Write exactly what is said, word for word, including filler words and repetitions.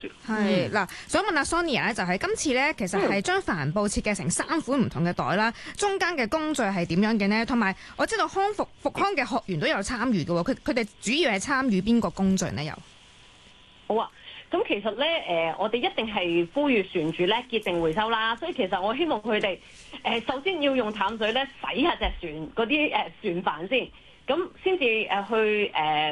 係嗱、嗯，想問阿 Sonia 咧，就係今次咧，其實係將帆布設計成三款唔同嘅袋啦，中間嘅工序係點樣嘅呢？同埋我知道康復復康嘅學員都有參與嘅喎，佢佢哋主要係參與邊個工序呢？又好啊，咁其實咧，誒、呃，我哋一定係呼籲船主咧潔淨回收啦，所以其實我希望佢哋誒首先要用淡水咧洗下隻船嗰啲誒船帆先，咁先至誒去誒。呃